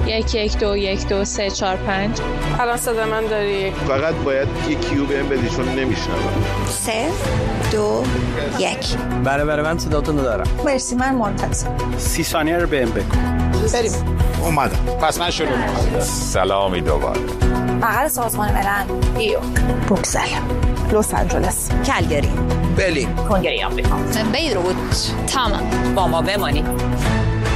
1121234 5. الان صدا من داری؟ فقط باید یه کیو بهم بدی چون نمیشنوم. 3 2 1. بله من صداتون رو دارم. مرسی، من منتظر. 30 ثانیه رو بهم بگو. بریم. اومدم. پس من شروع می‌کنم. سلامی دوباره. مقر سازمان ملل، نیویورک، بروکسل، لس آنجلس، کلگری، برلین، کنگره آمریکا، بیروت. تمام. با ما بمانید.